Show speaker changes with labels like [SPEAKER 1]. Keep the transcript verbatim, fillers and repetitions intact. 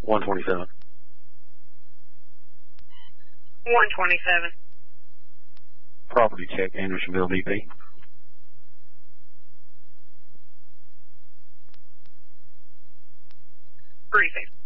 [SPEAKER 1] one twenty-seven.
[SPEAKER 2] one twenty-seven.
[SPEAKER 1] Property check, Andersonville D P.
[SPEAKER 2] Briefing.